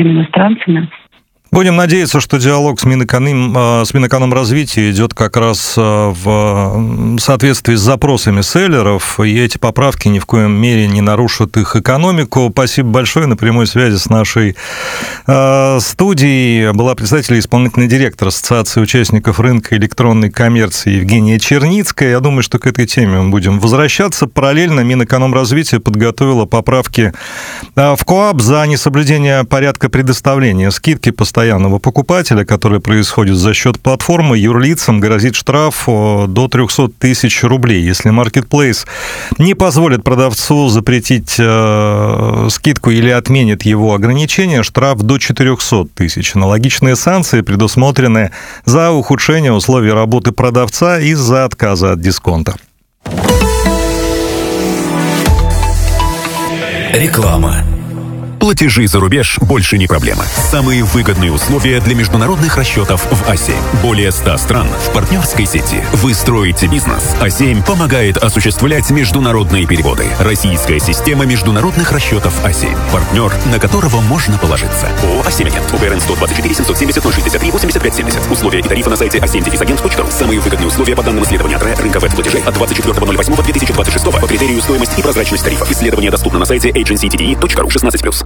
всеми иностранцами. Будем надеяться, что диалог с Минэкономразвития идет как раз в соответствии с запросами селлеров, и эти поправки ни в коем мере не нарушат их экономику. Спасибо большое. На прямой связи с нашей студией была председатель и исполнительный директор Ассоциации участников рынка электронной коммерции Евгения Черницкая. Я думаю, что к этой теме мы будем возвращаться. Параллельно Минэкономразвитие подготовило поправки в КоАП за несоблюдение порядка предоставления скидки постоянного покупателя, который происходит за счет платформы. Юрлицам грозит штраф до 300 тысяч рублей. Если маркетплейс не позволит продавцу запретить скидку или отменит его ограничения, штраф до 400 тысяч. Аналогичные санкции предусмотрены за ухудшение условий работы продавца из-за отказа от дисконта. Реклама. Платежи за рубеж больше не проблема. Самые выгодные условия для международных расчетов в А7. Более 100 стран в партнерской сети. Вы строите бизнес. А7 помогает осуществлять международные переводы. Российская система международных расчетов А7. Партнер, на которого можно положиться. ООО «А7 Агент». УГРН 124 770 063 85 70. Условия и тарифы на сайте a7-agent.ru. Самые выгодные условия по данным исследования от рынка веб-платежей от 24.08.2026 по критерию стоимость и прозрачность тарифов. Исследование доступно на сайте agencytde.ru 16+.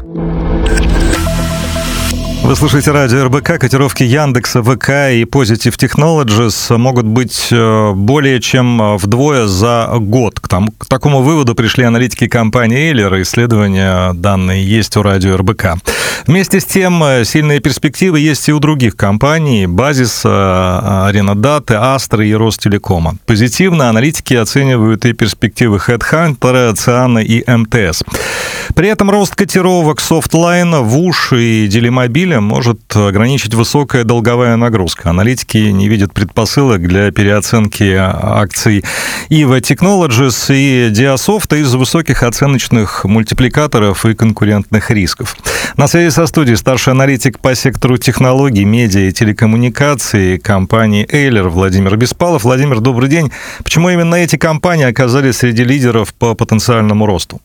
Вы слушаете радио РБК. Котировки Яндекса, ВК и Positive Technologies могут быть более чем вдвое за год. К такому выводу пришли аналитики компании Эйлер. Исследования данные есть у радио РБК. Вместе с тем, сильные перспективы есть и у других компаний: Базис, Арена Даты, Астры и Ростелекома. Позитивно аналитики оценивают и перспективы HeadHunter, Циана и МТС. При этом рост котировок Softline, Вуш и Делимобиля может ограничить высокая долговая нагрузка. Аналитики не видят предпосылок для переоценки акций EVA Technologies и Diasoft из-за высоких оценочных мультипликаторов и конкурентных рисков. На связи со студией старший аналитик по сектору технологий, медиа и телекоммуникаций компании Эйлер Владимир Беспалов. Владимир, добрый день. Почему именно эти компании оказались среди лидеров по потенциальному росту?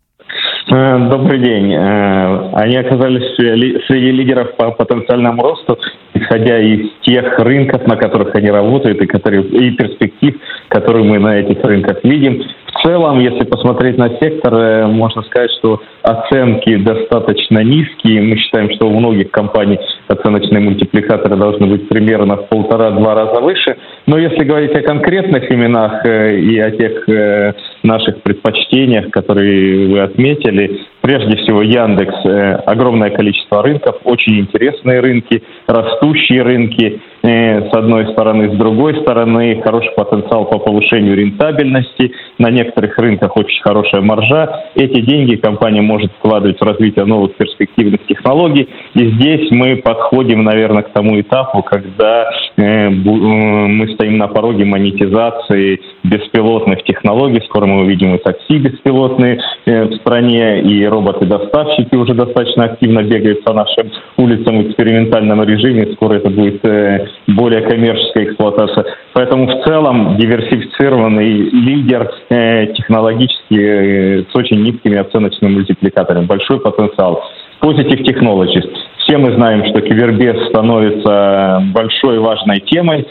Добрый день. Они оказались среди лидеров по потенциальному росту, исходя из тех рынков, на которых они работают, и перспектив, которые мы на этих рынках видим. В целом, если посмотреть на сектор, можно сказать, что оценки достаточно низкие. Мы считаем, что у многих компаний оценочные мультипликаторы должны быть примерно в 1,5-2 раза выше. Но если говорить о конкретных именах и о тех наших предпочтениях, которые вы отметили, прежде всего Яндекс, огромное количество рынков, очень интересные рынки, растущие рынки, с одной стороны, с другой стороны, хороший потенциал по повышению рентабельности, на некоторых рынках очень хорошая маржа. Эти деньги компания может вкладывать в развитие новых перспективных технологий, и здесь мы подходим, наверное, к тому этапу, когда мы стоим на пороге монетизации беспилотных технологий. Скоро мы увидим и такси беспилотные в стране, и роботы-доставщики уже достаточно активно бегают по нашим улицам в экспериментальном режиме. Скоро это будет более коммерческая эксплуатация. Поэтому в целом диверсифицированный лидер технологически с очень низкими оценочными мультипликаторами. Большой потенциал. Positive Technologies. Все мы знаем, что кибербез становится большой важной темой,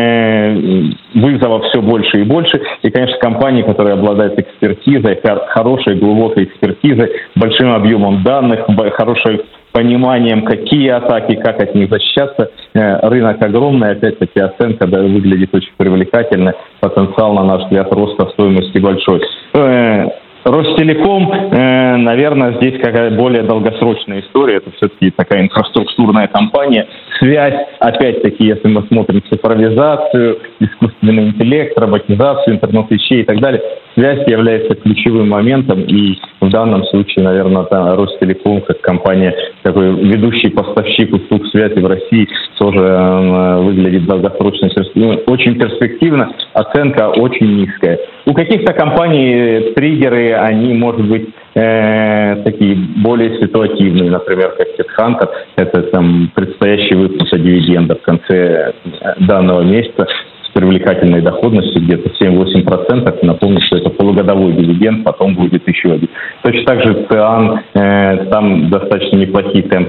вызовов все больше и больше. И, конечно, компании, которые обладают экспертизой, хорошей, глубокой экспертизой, большим объемом данных, хорошим пониманием, какие атаки, как от них защищаться. Рынок огромный, опять-таки оценка выглядит очень привлекательно, потенциал, на наш взгляд, роста стоимости большой. Ростелеком, наверное, здесь какая более долгосрочная история. Это все-таки такая инфраструктурная компания. Связь, опять-таки, если мы смотрим цифровизацию, искусственный интеллект, роботизацию, интернет вещей и так далее, связь является ключевым моментом. И в данном случае, наверное, Ростелеком, как компания, такой ведущий поставщик услуг связи в России, тоже выглядит долгосрочно. Очень перспективно, оценка очень низкая. У каких-то компаний триггеры, они, может быть, такие более ситуативные, например, как HeadHunter, это там предстоящий выпуск дивидендов в конце данного месяца с привлекательной доходностью где-то 7-8%. Напомню, что это полугодовой дивиденд, потом будет еще один. Точно так же Циан, там достаточно неплохие темпы